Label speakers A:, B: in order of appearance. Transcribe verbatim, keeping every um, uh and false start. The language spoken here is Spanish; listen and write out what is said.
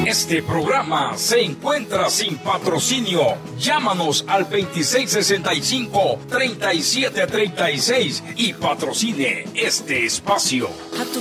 A: Este programa se encuentra sin patrocinio. Llámanos al veintiséis sesenta y cinco, treinta y siete treinta y seis y patrocine este espacio.